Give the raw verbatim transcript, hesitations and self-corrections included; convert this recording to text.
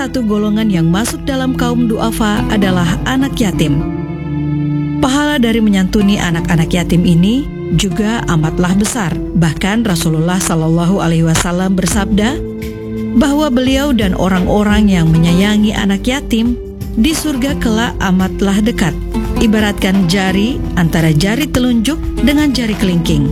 satu golongan yang masuk dalam kaum du'afa adalah anak yatim. Pahala dari menyantuni anak-anak yatim ini juga amatlah besar. Bahkan Rasulullah Shallallahu Alaihi Wasallam bersabda bahwa beliau dan orang-orang yang menyayangi anak yatim di surga kelak amatlah dekat, ibaratkan jari antara jari telunjuk dengan jari kelingking.